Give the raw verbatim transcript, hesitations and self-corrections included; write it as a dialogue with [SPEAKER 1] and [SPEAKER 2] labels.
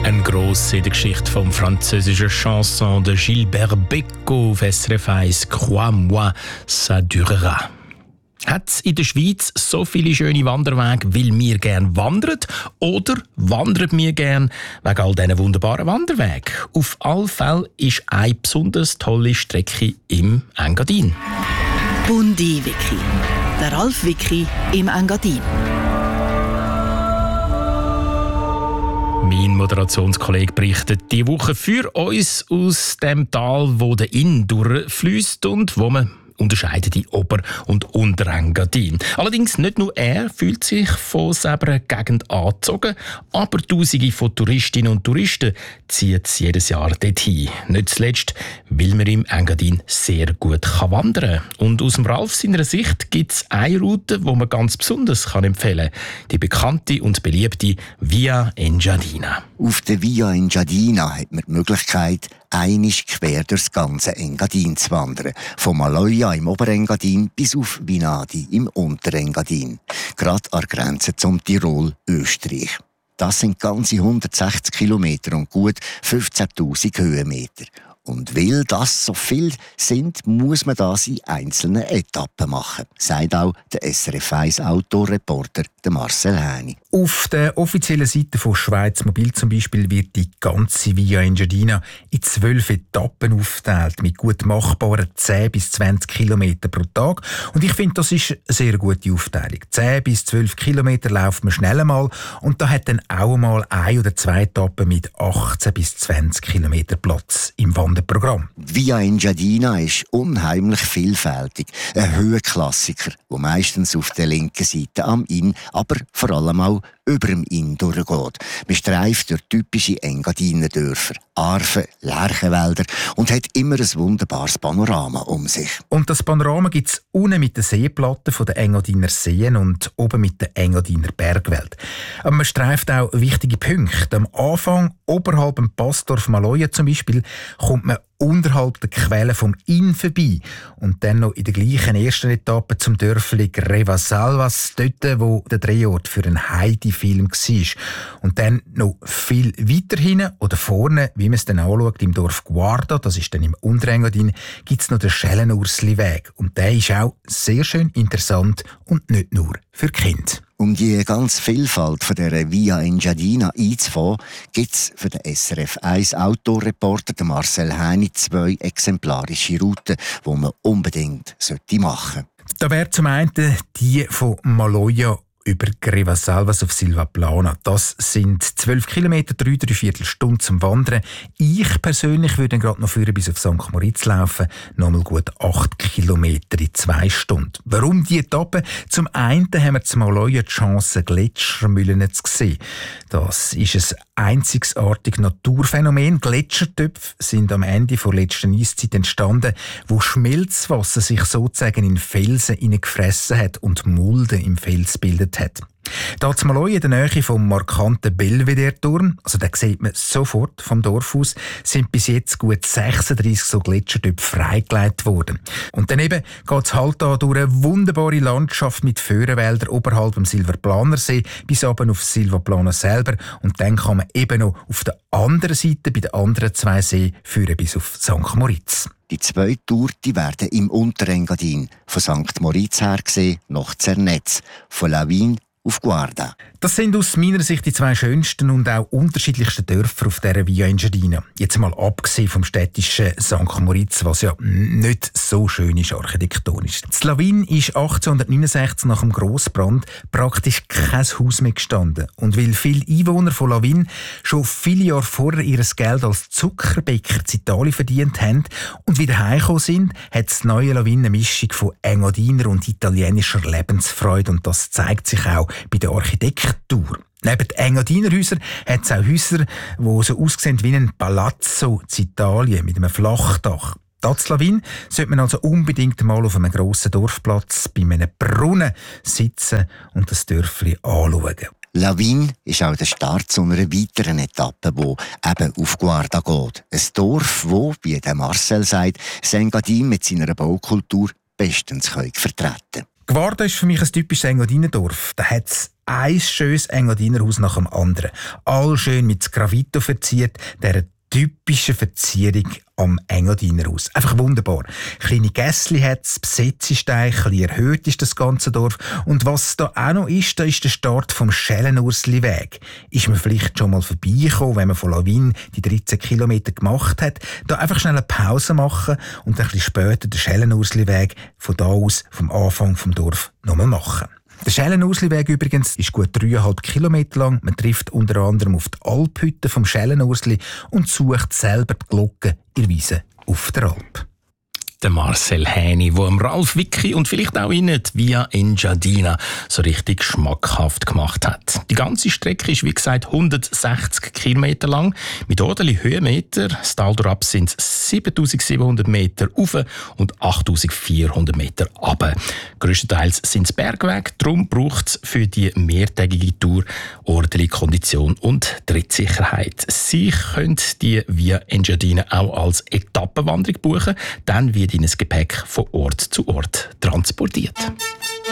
[SPEAKER 1] Ein Gross in der Geschichte vom französischen Chanson de Gilbert Bécaud auf S R F eins «Crois-moi, ça durera». Hat es in der Schweiz so viele schöne Wanderwege, weil wir gerne wandern? Oder wandern wir gerne wegen all diesen wunderbaren Wanderwegen? Auf alle Fälle ist eine besonders tolle Strecke im Engadin.
[SPEAKER 2] Bundi-Wiki. Der Ralf-Wiki im Engadin.
[SPEAKER 1] Mein Moderationskollege berichtet diese Woche für uns aus dem Tal, wo der Inn durchfliesst und wo man unterscheidet in Ober- und Unterengadin. Allerdings nicht nur er fühlt sich von selber Gegend angezogen, aber Tausende von Touristinnen und Touristen ziehen jedes Jahr dorthin. Nicht zuletzt, weil man im Engadin sehr gut wandern kann. Und aus dem Ralf seiner Sicht gibt es eine Route, die man ganz besonders kann empfehlen kann. Die bekannte und beliebte Via Engadina.
[SPEAKER 3] Auf der Via Engadina hat man die Möglichkeit, einisch quer durchs ganze Engadin zu wandern. Von Maloja im Oberengadin bis auf Vinadi im Unterengadin. Gerade an der Grenze zum Tirol, Österreich. Das sind ganze hundertsechzig Kilometer und gut fünfzehntausend Höhenmeter. Und weil das so viel sind, muss man das in einzelnen Etappen machen, sagt auch der S R F eins Autoreporter Marcel Häni.
[SPEAKER 4] Auf der offiziellen Seite von Schweiz Mobil zum Beispiel wird die ganze Via Engadina in zwölf Etappen aufgeteilt, mit gut machbaren zehn bis zwanzig Kilometer pro Tag. Und ich finde, das ist eine sehr gute Aufteilung. zehn bis zwölf Kilometer laufen wir schnell einmal und da hat dann auch mal ein oder zwei Etappen mit achtzehn bis zwanzig Kilometer Platz im Wanderprogramm.
[SPEAKER 3] Via Engadina ist unheimlich vielfältig. Ein Höhenklassiker, der meistens auf der linken Seite am Inn, aber vor allem auch über dem Inn durchgeht. Man streift durch typische Engadiner Dörfer, Arven, Lärchenwälder und hat immer ein wunderbares Panorama um sich.
[SPEAKER 4] Und das Panorama gibt es unten mit den Seeplatten der Engadiner Seen und oben mit der Engadiner Bergwelt. Aber man streift auch wichtige Punkte. Am Anfang, oberhalb dem Passdorf Maloja zum Beispiel, kommt man unterhalb der Quelle vom Inn vorbei und dann noch in der gleichen ersten Etappe zum Dörfli Grevasalvas, dort, wo der Drehort für einen Heidi-Film war. Und dann noch viel weiter hinten oder vorne, wie man es dann anschaut, im Dorf Guarda, das ist dann im Unterengadin, gibt es noch den Schellenursli-Weg. Und der ist auch sehr schön interessant und nicht nur für Kinder.
[SPEAKER 3] Um die ganze Vielfalt von der Via Engadina einzufangen, gibt es für den S R F eins Autoreporter Marcel Häni zwei exemplarische Routen, die man unbedingt machen sollte.
[SPEAKER 4] Da wäre zum einen die von Maloja über Grevasalvas auf Silvaplana. Das sind zwölf Kilometer, drei, drei Viertelstunden zum Wandern. Ich persönlich würde gerade noch führen bis auf Sankt Moritz laufen. Nochmal gut acht Kilometer in zwei Stunden. Warum die Etappe? Zum einen haben wir zum Maloja die Chance, Gletschermühlen zu sehen. Das ist ein einzigartiges Naturphänomen. Gletschertöpfe sind am Ende der letzten Eiszeit entstanden, wo Schmelzwasser sich sozusagen in Felsen hineingefressen hat und Mulden im Fels bildet hat. Da zu Maloja in der Nähe vom markanten Belvedere-Turm, also den sieht man sofort vom Dorf aus, sind bis jetzt gut sechsunddreissig so Gletschertöpfe freigelegt worden. Und daneben geht es halt da durch eine wunderbare Landschaft mit Föhrenwäldern oberhalb dem Silvaplanersee bis oben auf Silvaplana selber. Und dann kann man eben noch auf der anderen Seite bei den anderen zwei Seen führen bis auf Sankt Moritz.
[SPEAKER 3] Die zwei Tourten werden im Unterengadin von Sankt Moritz her gesehen nach Zernetz, von Lavin auf Guarda.
[SPEAKER 4] Das sind aus meiner Sicht die zwei schönsten und auch unterschiedlichsten Dörfer auf dieser Via Engadina. Jetzt mal abgesehen vom städtischen Sankt Moritz, was ja nicht so schön ist architektonisch. Das Lavin ist achtzehnhundertneunundsechzig nach dem Grossbrand praktisch kein Haus mehr gestanden. Und weil viele Einwohner von Lavin schon viele Jahre vorher ihr Geld als Zuckerbäcker in Italien verdient haben und wieder heimgekommen sind, hat das neue Lavin eine Mischung von Engadiner und italienischer Lebensfreude. Und das zeigt sich auch bei der Architektur. Neben den Engadinerhäusern hat es auch Häuser, die so aussehen wie ein Palazzo in Italien mit einem Flachdach. Da zu Lavin sollte man also unbedingt mal auf einem grossen Dorfplatz bei einem Brunnen sitzen und das Dörfli anschauen.
[SPEAKER 3] Lavin ist auch der Start zu einer weiteren Etappe, die eben auf Guarda geht. Ein Dorf, wo, wie der Marcel sagt, Engadin mit seiner Baukultur bestens vertreten kann.
[SPEAKER 4] Guarda ist für mich ein typisches Engadinerdorf. Da hat es ein schönes Engadinerhaus nach dem anderen. All schön mit Gravito verziert, dieser typischen Verzierung am Engadinerhaus. Einfach wunderbar. Kleine Gässli hat es, Besetzestein, ein bisschen erhöht ist das ganze Dorf. Und was da auch noch ist, da ist der Start vom Schellenursli-Weg. Ist man vielleicht schon mal vorbeigekommen, wenn man von Lawin die dreizehn Kilometer gemacht hat, da einfach schnell eine Pause machen und ein bisschen später den Schellenursli-Weg von da aus, vom Anfang vom Dorf, nochmal machen. Der Schellenursli-Weg übrigens ist gut dreieinhalb Kilometer lang. Man trifft unter anderem auf die Alphütte vom Schellenursli und sucht selber die Glocken in der Wiese auf der Alp.
[SPEAKER 1] Der Marcel Häni, der Ralf Wicki und vielleicht auch Ihnen die Via Engadina so richtig schmackhaft gemacht hat. Die ganze Strecke ist wie gesagt hundertsechzig Kilometer lang. Mit ordentlichen Höhenmeter. Das Tal durchab sind siebentausendsiebenhundert Meter rauf und achttausendvierhundert Meter runter. Grösstenteils sind es Bergwege. Darum braucht es für die mehrtägige Tour ordentliche Kondition und Trittsicherheit. Sie können die Via Engadina auch als Etappenwanderung buchen. Dann wird in ein Gepäck von Ort zu Ort transportiert.